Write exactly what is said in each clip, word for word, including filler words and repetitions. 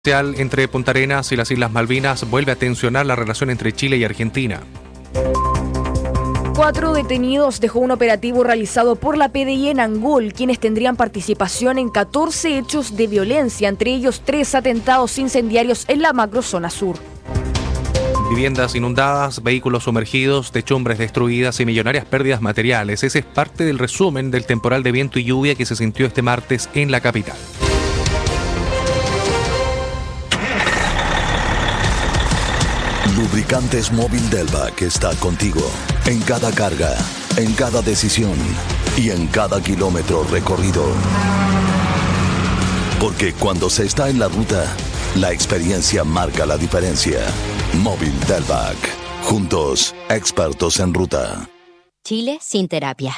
Entre Punta Arenas y las Islas Malvinas vuelve a tensionar la relación entre Chile y Argentina. Cuatro detenidos dejó un operativo realizado por la P D I en Angol, quienes tendrían participación en catorce hechos de violencia, entre ellos tres atentados incendiarios en la macrozona sur. Viviendas inundadas, vehículos sumergidos, techumbres destruidas y millonarias pérdidas materiales. Ese es parte del resumen del temporal de viento y lluvia que se sintió este martes en la capital. Lubricantes Móvil Delvac está contigo en cada carga, en cada decisión y en cada kilómetro recorrido. Porque cuando se está en la ruta, la experiencia marca la diferencia. Móvil Delvac. Juntos, expertos en ruta. Chile sin terapia.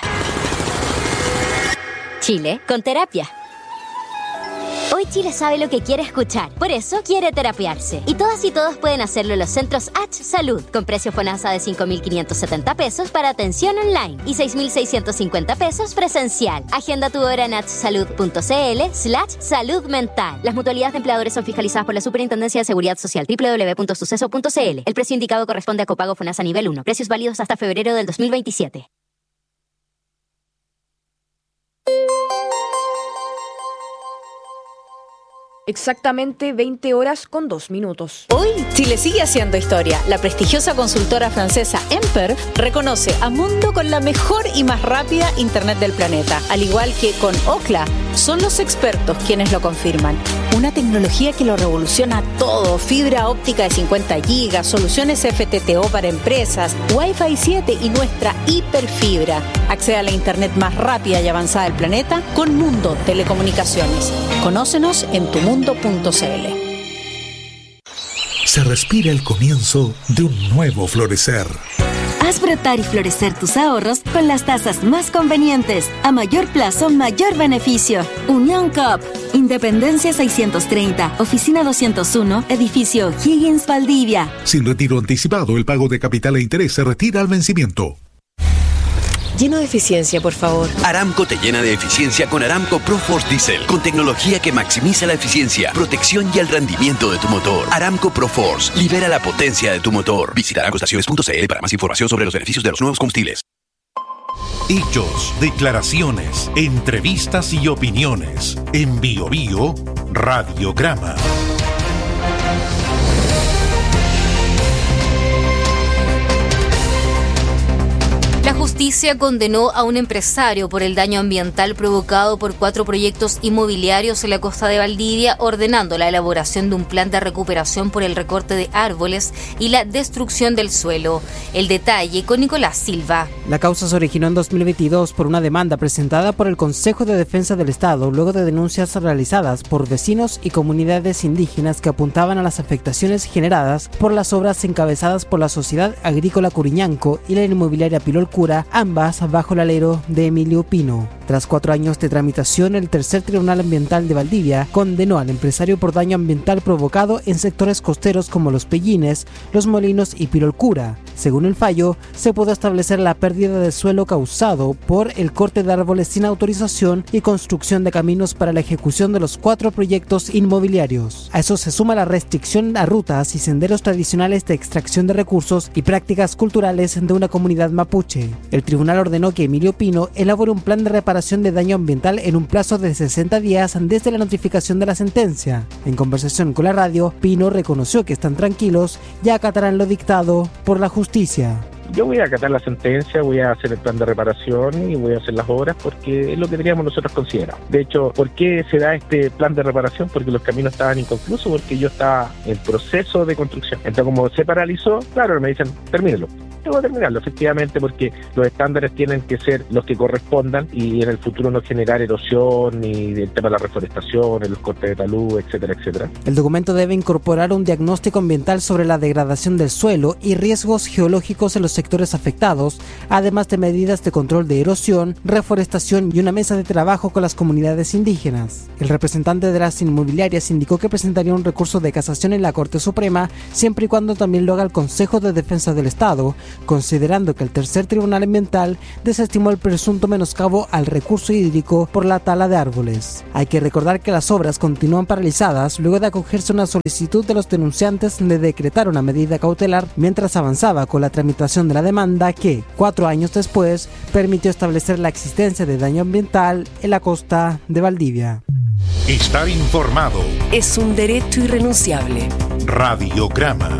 Chile con terapia. Hoy Chile sabe lo que quiere escuchar, por eso quiere terapiarse. Y todas y todos pueden hacerlo en los centros H Salud, con precio FONASA de cinco mil quinientos setenta pesos para atención online y seis mil seiscientos cincuenta pesos presencial. Agenda tu hora en hsalud.cl slash salud mental. Las mutualidades de empleadores son fiscalizadas por la Superintendencia de Seguridad Social, doble u doble u doble u punto suceso punto c l. El precio indicado corresponde a copago FONASA nivel uno. Precios válidos hasta febrero del dos mil veintisiete. Exactamente veinte horas con dos minutos. Hoy Chile sigue haciendo historia. La prestigiosa consultora francesa Emper reconoce a Mundo con la mejor y más rápida internet del planeta. Al igual que con Ookla, son los expertos quienes lo confirman. Una tecnología que lo revoluciona todo. Fibra óptica de cincuenta gigas, soluciones F T T O para empresas, Wi-Fi siete y nuestra hiperfibra. Accede a la internet más rápida y avanzada del planeta con Mundo Telecomunicaciones. Conócenos en tu mundo punto c l. Se respira el comienzo de un nuevo florecer. Haz brotar y florecer tus ahorros con las tasas más convenientes. A mayor plazo, mayor beneficio. Unión Coop. Independencia seiscientos treinta, Oficina doscientos uno, Edificio Higgins, Valdivia. Sin retiro anticipado, el pago de capital e interés se retira al vencimiento. Lleno de eficiencia, por favor. Aramco te llena de eficiencia con Aramco ProForce Diesel, con tecnología que maximiza la eficiencia, protección y el rendimiento de tu motor. Aramco ProForce, libera la potencia de tu motor. Visita aramco estaciones punto c l para más información sobre los beneficios de los nuevos combustibles. Hechos, declaraciones, entrevistas y opiniones. En Bio Bio, Radiograma. La justicia condenó a un empresario por el daño ambiental provocado por cuatro proyectos inmobiliarios en la costa de Valdivia, ordenando la elaboración de un plan de recuperación por el recorte de árboles y la destrucción del suelo. El detalle con Nicolás Silva. La causa se originó en dos mil veintidós por una demanda presentada por el Consejo de Defensa del Estado luego de denuncias realizadas por vecinos y comunidades indígenas que apuntaban a las afectaciones generadas por las obras encabezadas por la Sociedad Agrícola Curiñanco y la inmobiliaria Pilol Cura, ambas bajo el alero de Emilio Pino. Tras cuatro años de tramitación, el tercer Tribunal Ambiental de Valdivia condenó al empresario por daño ambiental provocado en sectores costeros como Los Pellines, Los Molinos y Pilol Cura. Según el fallo, se pudo establecer la pérdida de suelo causado por el corte de árboles sin autorización y construcción de caminos para la ejecución de los cuatro proyectos inmobiliarios. A eso se suma la restricción a rutas y senderos tradicionales de extracción de recursos y prácticas culturales de una comunidad mapuche. El tribunal ordenó que Emilio Pino elabore un plan de reparación de daño ambiental en un plazo de sesenta días desde la notificación de la sentencia. En conversación con la radio, Pino reconoció que están tranquilos y acatarán lo dictado por la justicia. Yo voy a acatar la sentencia, voy a hacer el plan de reparación y voy a hacer las obras porque es lo que teníamos nosotros considerado. De hecho, ¿por qué se da este plan de reparación? Porque los caminos estaban inconclusos, porque yo estaba en proceso de construcción. Entonces, como se paralizó, claro, me dicen, termínelo. Tengo que terminarlo, efectivamente, porque los estándares tienen que ser los que correspondan y en el futuro no generar erosión ni el tema de la reforestación, los cortes de talud, etcétera, etcétera. El documento debe incorporar un diagnóstico ambiental sobre la degradación del suelo y riesgos geológicos en los sectores afectados, además de medidas de control de erosión, reforestación y una mesa de trabajo con las comunidades indígenas. El representante de las inmobiliarias indicó que presentaría un recurso de casación en la Corte Suprema, siempre y cuando también lo haga el Consejo de Defensa del Estado, considerando que el tercer tribunal ambiental desestimó el presunto menoscabo al recurso hídrico por la tala de árboles. Hay que recordar que las obras continúan paralizadas luego de acogerse una solicitud de los denunciantes de decretar una medida cautelar mientras avanzaba con la tramitación de la demanda que, cuatro años después, permitió establecer la existencia de daño ambiental en la costa de Valdivia. Estar informado es un derecho irrenunciable. Radiograma.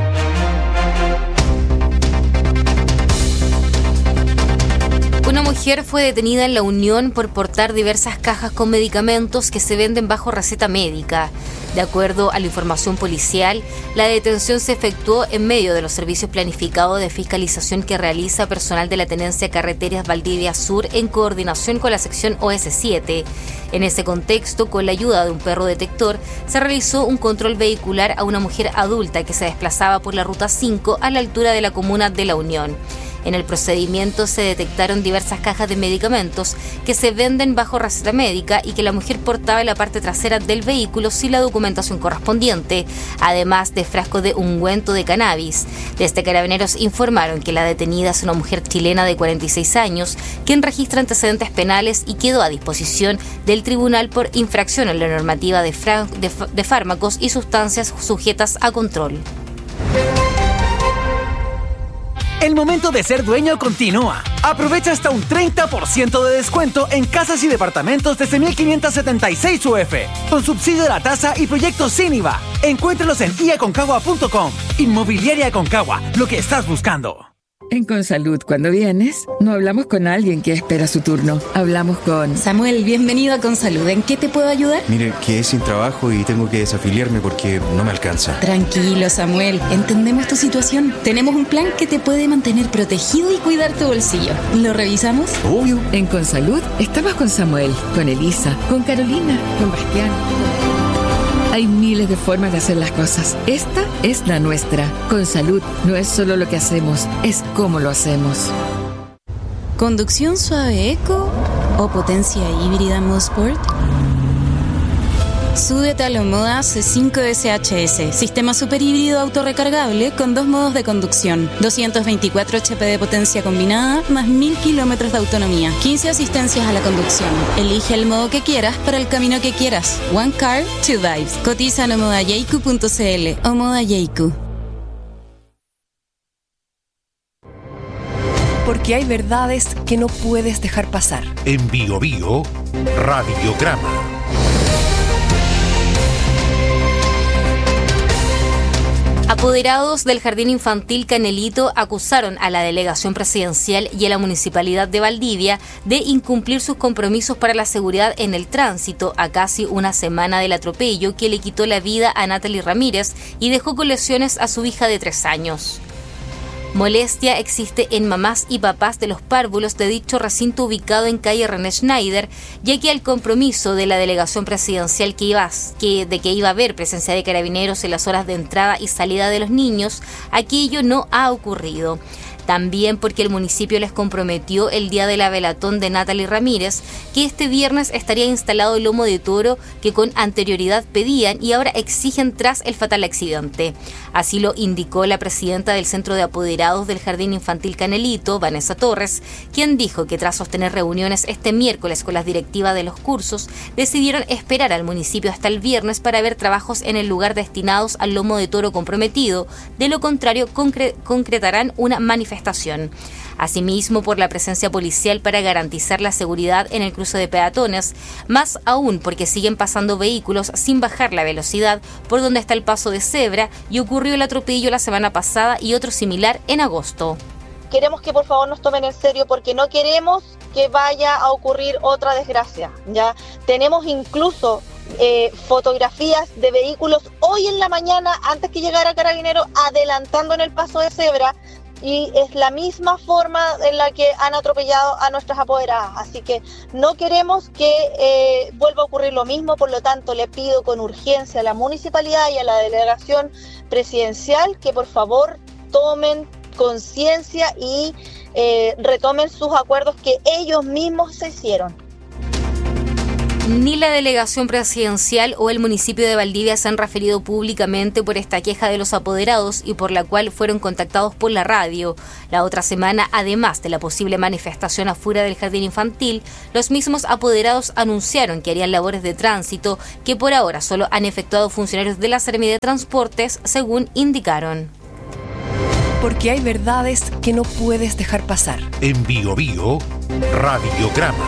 Una mujer fue detenida en La Unión por portar diversas cajas con medicamentos que se venden bajo receta médica. De acuerdo a la información policial, la detención se efectuó en medio de los servicios planificados de fiscalización que realiza personal de la Tenencia Carreteras Valdivia Sur en coordinación con la sección O S siete. En ese contexto, con la ayuda de un perro detector, se realizó un control vehicular a una mujer adulta que se desplazaba por la Ruta cinco a la altura de la comuna de La Unión. En el procedimiento se detectaron diversas cajas de medicamentos que se venden bajo receta médica y que la mujer portaba en la parte trasera del vehículo sin la documentación correspondiente, además de frascos de ungüento de cannabis. Desde Carabineros informaron que la detenida es una mujer chilena de cuarenta y seis años, quien registra antecedentes penales y quedó a disposición del tribunal por infracción en la normativa de, fra- de, de fármacos y sustancias sujetas a control. El momento de ser dueño continúa. Aprovecha hasta un treinta por ciento de descuento en casas y departamentos desde mil quinientos setenta y seis U F, con subsidio de la tasa y proyectos sin I V A. Encuéntralos en i aconcagua punto com. Inmobiliaria Aconcagua, lo que estás buscando. En Consalud, cuando vienes, no hablamos con alguien que espera su turno. Hablamos con... Samuel, bienvenido a Consalud. ¿En qué te puedo ayudar? Mire, quedé sin trabajo y tengo que desafiliarme porque no me alcanza. Tranquilo, Samuel. Entendemos tu situación. Tenemos un plan que te puede mantener protegido y cuidar tu bolsillo. ¿Lo revisamos? Obvio. En Consalud, estamos con Samuel, con Elisa, con Carolina, con Bastián. Hay miles de formas de hacer las cosas. Esta es la nuestra. Consalud no es solo lo que hacemos, es cómo lo hacemos. ¿Conducción suave eco o potencia híbrida Mosport? Súbete a la Omoda C cinco S H S, sistema super híbrido autorrecargable con dos modos de conducción, doscientos veinticuatro horsepower de potencia combinada más mil kilómetros de autonomía, quince asistencias a la conducción. Elige el modo que quieras para el camino que quieras. One car, two vibes. Cotiza en omoda yeiku punto c l. Omoda Yeiku. Porque hay verdades que no puedes dejar pasar. En Bio Bio, Radiograma. Apoderados del Jardín Infantil Canelito acusaron a la delegación presidencial y a la Municipalidad de Valdivia de incumplir sus compromisos para la seguridad en el tránsito a casi una semana del atropello que le quitó la vida a Natalie Ramírez y dejó con lesiones a su hija de tres años. Molestia existe en mamás y papás de los párvulos de dicho recinto ubicado en calle René Schneider, ya que al compromiso de la delegación presidencial que iba, que, de que iba a haber presencia de carabineros en las horas de entrada y salida de los niños, aquello no ha ocurrido. También porque el municipio les comprometió el día de la velatón de Natalie Ramírez que este viernes estaría instalado el lomo de toro que con anterioridad pedían y ahora exigen tras el fatal accidente. Así lo indicó la presidenta del Centro de Apoderados del Jardín Infantil Canelito, Vanessa Torres, quien dijo que tras sostener reuniones este miércoles con las directivas de los cursos, decidieron esperar al municipio hasta el viernes para ver trabajos en el lugar destinados al lomo de toro comprometido. De lo contrario, concre- concretarán una manifestación. Asimismo, por la presencia policial para garantizar la seguridad en el cruce de peatones, más aún porque siguen pasando vehículos sin bajar la velocidad por donde está el paso de cebra y ocurrió el atropello la semana pasada y otro similar en agosto. Queremos que por favor nos tomen en serio porque no queremos que vaya a ocurrir otra desgracia. Ya tenemos incluso eh, fotografías de vehículos hoy en la mañana antes que llegara Carabineros adelantando en el paso de cebra. Y es la misma forma en la que han atropellado a nuestras apoderadas. Así que no queremos que eh, vuelva a ocurrir lo mismo. Por lo tanto, le pido con urgencia a la municipalidad y a la delegación presidencial que por favor tomen conciencia y eh, retomen sus acuerdos que ellos mismos se hicieron. Ni la delegación presidencial o el municipio de Valdivia se han referido públicamente por esta queja de los apoderados y por la cual fueron contactados por la radio. La otra semana, además de la posible manifestación afuera del jardín infantil, los mismos apoderados anunciaron que harían labores de tránsito que por ahora solo han efectuado funcionarios de la Seremi de Transportes, según indicaron. Porque hay verdades que no puedes dejar pasar. En Bio Bio, Radiograma.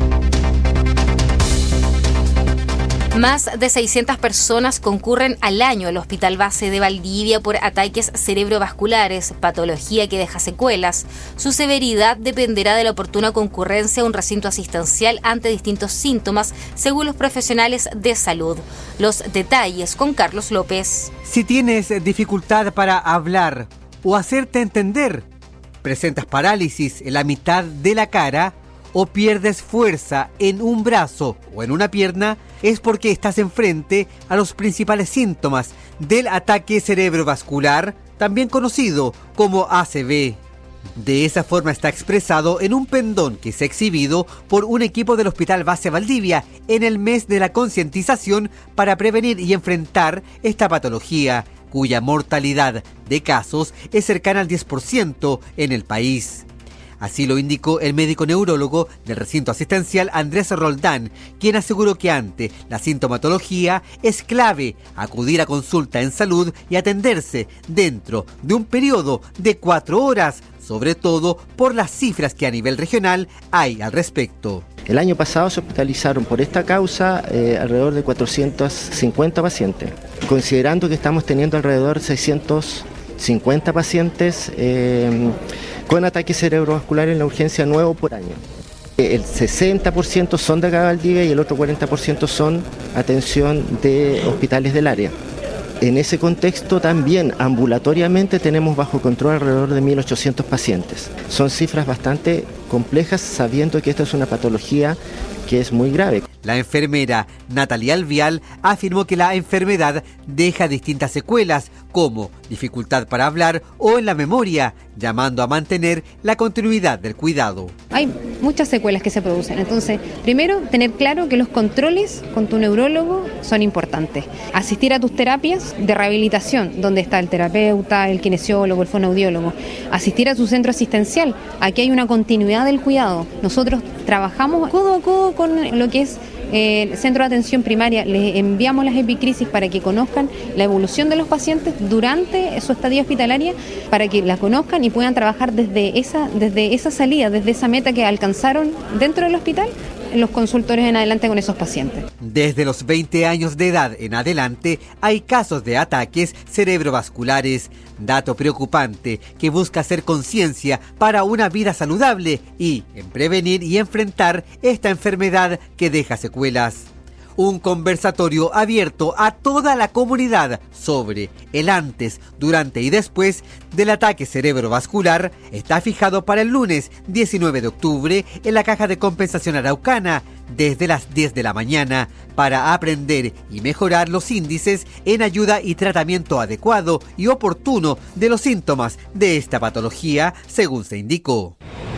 Más de seiscientas personas concurren al año al Hospital Base de Valdivia por ataques cerebrovasculares, patología que deja secuelas. Su severidad dependerá de la oportuna concurrencia a un recinto asistencial ante distintos síntomas, según los profesionales de salud. Los detalles con Carlos López. Si tienes dificultad para hablar o hacerte entender, presentas parálisis en la mitad de la cara o pierdes fuerza en un brazo o en una pierna, es porque estás enfrente a los principales síntomas del ataque cerebrovascular, también conocido como A C V. De esa forma está expresado en un pendón que se ha exhibido por un equipo del Hospital Base Valdivia en el mes de la concientización para prevenir y enfrentar esta patología, cuya mortalidad de casos es cercana al diez por ciento en el país. Así lo indicó el médico neurólogo del recinto asistencial Andrés Roldán, quien aseguró que ante la sintomatología es clave acudir a consulta en salud y atenderse dentro de un periodo de cuatro horas, sobre todo por las cifras que a nivel regional hay al respecto. El año pasado se hospitalizaron por esta causa eh, alrededor de cuatrocientos cincuenta pacientes, considerando que estamos teniendo alrededor de seiscientos cincuenta pacientes eh, con ataque cerebrovascular en la urgencia nuevo por año. El sesenta por ciento son de acá de Valdivia y el otro cuarenta por ciento son atención de hospitales del área. En ese contexto también ambulatoriamente tenemos bajo control alrededor de mil ochocientos pacientes. Son cifras bastante complejas sabiendo que esta es una patología que es muy grave. La enfermera Natalia Alvial afirmó que la enfermedad deja distintas secuelas como dificultad para hablar o en la memoria, llamando a mantener la continuidad del cuidado. Hay muchas secuelas que se producen, entonces primero tener claro que los controles con tu neurólogo son importantes. Asistir a tus terapias de rehabilitación, donde está el terapeuta, el kinesiólogo, el fonoaudiólogo. Asistir a tu centro asistencial, aquí hay una continuidad del cuidado. Nosotros trabajamos codo a codo con lo que es el eh, centro de atención primaria, les enviamos las epicrisis para que conozcan la evolución de los pacientes durante su estadía hospitalaria, para que la conozcan y puedan trabajar desde esa, desde esa salida, desde esa meta que alcanzaron dentro del hospital, los consultores en adelante con esos pacientes. Desde los veinte años de edad en adelante hay casos de ataques cerebrovasculares, dato preocupante que busca hacer conciencia para una vida saludable y en prevenir y enfrentar esta enfermedad que deja secuelas. Un conversatorio abierto a toda la comunidad sobre el antes, durante y después del ataque cerebrovascular está fijado para el lunes diecinueve de octubre en la Caja de Compensación Araucana desde las diez de la mañana para aprender y mejorar los índices en ayuda y tratamiento adecuado y oportuno de los síntomas de esta patología, según se indicó.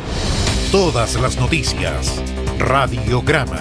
Todas las noticias. Radiograma.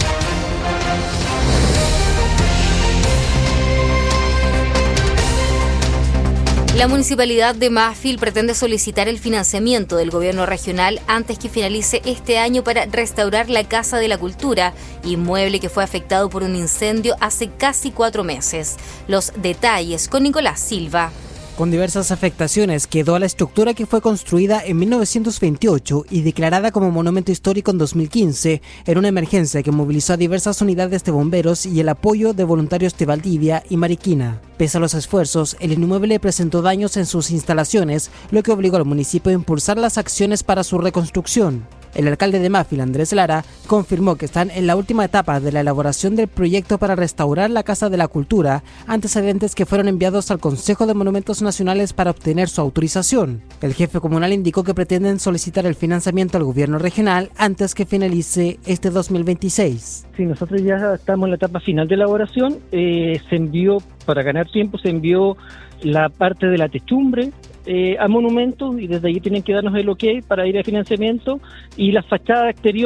La Municipalidad de Mafil pretende solicitar el financiamiento del gobierno regional antes que finalice este año para restaurar la Casa de la Cultura, inmueble que fue afectado por un incendio hace casi cuatro meses. Los detalles con Nicolás Silva. Con diversas afectaciones quedó a la estructura que fue construida en mil novecientos veintiocho y declarada como monumento histórico en dos mil quince, en una emergencia que movilizó a diversas unidades de bomberos y el apoyo de voluntarios de Valdivia y Mariquina. Pese a los esfuerzos, el inmueble presentó daños en sus instalaciones, lo que obligó al municipio a impulsar las acciones para su reconstrucción. El alcalde de Mafil, Andrés Lara, confirmó que están en la última etapa de la elaboración del proyecto para restaurar la Casa de la Cultura, antecedentes que fueron enviados al Consejo de Monumentos Nacionales para obtener su autorización. El jefe comunal indicó que pretenden solicitar el financiamiento al gobierno regional antes que finalice este dos mil veintiséis. Sí, nosotros ya estamos en la etapa final de elaboración. Eh, se envió, para ganar tiempo, se envió la parte de la techumbre Eh, a monumentos y desde allí tienen que darnos el ok para ir a financiamiento, y la fachada exterior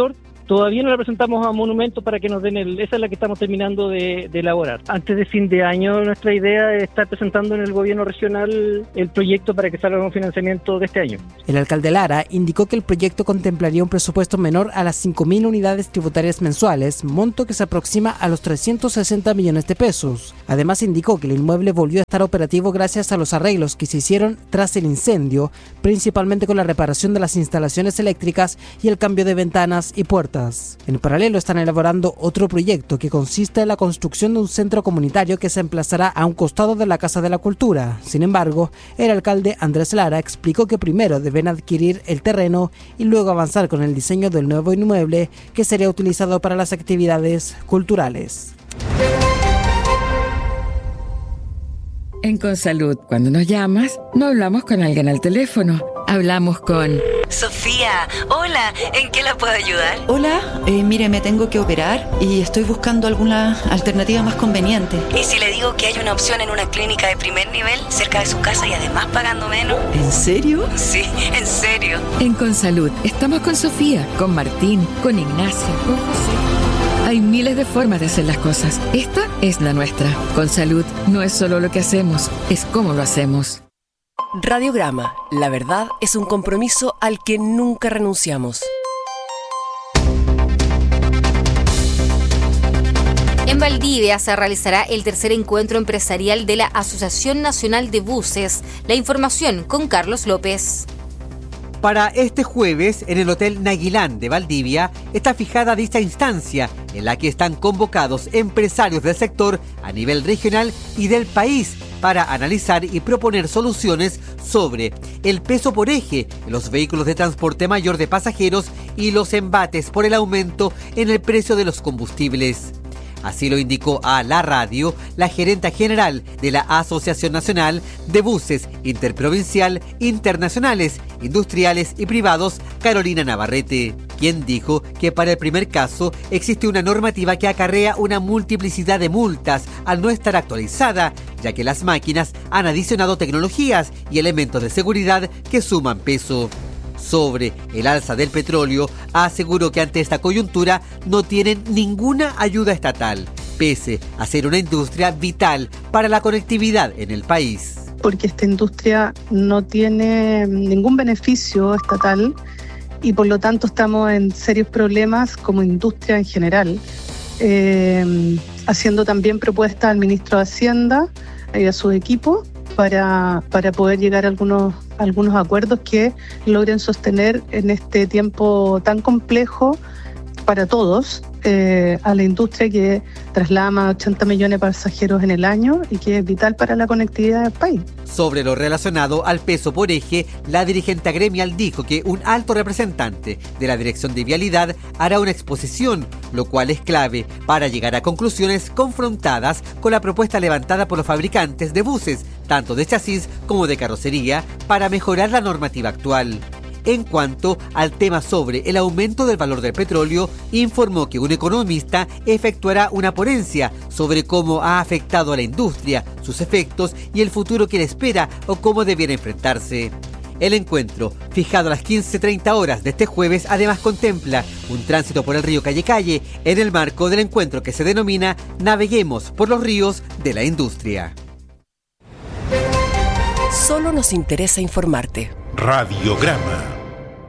Todavía no la presentamos a Monumento para que nos den el... Esa es la que estamos terminando de, de elaborar. Antes de fin de año, nuestra idea es estar presentando en el gobierno regional el proyecto para que salga un financiamiento de este año. El alcalde Lara indicó que el proyecto contemplaría un presupuesto menor a las cinco mil unidades tributarias mensuales, monto que se aproxima a los trescientos sesenta millones de pesos. Además indicó que el inmueble volvió a estar operativo gracias a los arreglos que se hicieron tras el incendio, principalmente con la reparación de las instalaciones eléctricas y el cambio de ventanas y puertas. En paralelo están elaborando otro proyecto que consiste en la construcción de un centro comunitario que se emplazará a un costado de la Casa de la Cultura. Sin embargo, el alcalde Andrés Lara explicó que primero deben adquirir el terreno y luego avanzar con el diseño del nuevo inmueble que sería utilizado para las actividades culturales. En Consalud, cuando nos llamas, no hablamos con alguien al teléfono, hablamos con... Sofía, hola, ¿en qué la puedo ayudar? Hola, eh, mire, me tengo que operar y estoy buscando alguna alternativa más conveniente. ¿Y si le digo que hay una opción en una clínica de primer nivel, cerca de su casa y además pagando menos? ¿En serio? Sí, en serio. En Consalud, estamos con Sofía, con Martín, con Ignacio, con José. Hay miles de formas de hacer las cosas. Esta es la nuestra. Consalud no es solo lo que hacemos, es cómo lo hacemos. Radiograma. La verdad es un compromiso al que nunca renunciamos. En Valdivia se realizará el tercer encuentro empresarial de la Asociación Nacional de Buses. La información con Carlos López. Para este jueves, en el Hotel Naguilán de Valdivia, está fijada dicha instancia en la que están convocados empresarios del sector a nivel regional y del país para analizar y proponer soluciones sobre el peso por eje en los vehículos de transporte mayor de pasajeros y los embates por el aumento en el precio de los combustibles. Así lo indicó a la radio la gerenta general de la Asociación Nacional de Buses Interprovincial, Internacionales, Industriales y Privados, Carolina Navarrete, quien dijo que para el primer caso existe una normativa que acarrea una multiplicidad de multas al no estar actualizada, ya que las máquinas han adicionado tecnologías y elementos de seguridad que suman peso. Sobre el alza del petróleo, aseguró que ante esta coyuntura no tienen ninguna ayuda estatal, pese a ser una industria vital para la conectividad en el país. Porque esta industria no tiene ningún beneficio estatal y por lo tanto estamos en serios problemas como industria en general, eh, haciendo también propuestas al ministro de Hacienda y a su equipo para, para poder llegar a algunos, algunos acuerdos que logren sostener en este tiempo tan complejo para todos eh, a la industria que traslada más de ochenta millones de pasajeros en el año y que es vital para la conectividad del país. Sobre lo relacionado al peso por eje, la dirigente gremial dijo que un alto representante de la Dirección de Vialidad hará una exposición, lo cual es clave para llegar a conclusiones confrontadas con la propuesta levantada por los fabricantes de buses, tanto de chasis como de carrocería, para mejorar la normativa actual. En cuanto al tema sobre el aumento del valor del petróleo, informó que un economista efectuará una ponencia sobre cómo ha afectado a la industria, sus efectos y el futuro que le espera o cómo debiera enfrentarse. El encuentro, fijado a las quince treinta horas de este jueves, además contempla un tránsito por el río Calle Calle en el marco del encuentro que se denomina Naveguemos por los ríos de la industria. Solo nos interesa informarte. Radiograma.